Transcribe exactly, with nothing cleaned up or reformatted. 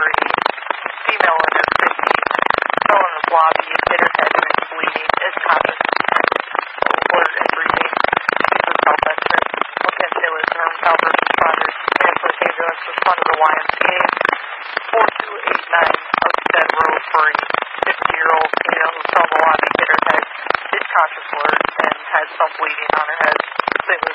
thirty, female under fifty, fell in the lobby, hit her head and is bleeding, is conscious, alert and breathing. She's a self-estimate. Located Taylor Norm Calvert responders. Ambulance ambulance responded to the Y M C A. four two eight nine Outstead Road for a fifty-year-old female who fell in the lobby, hit her head, is conscious, alert, and has some bleeding on her head. Saint Louis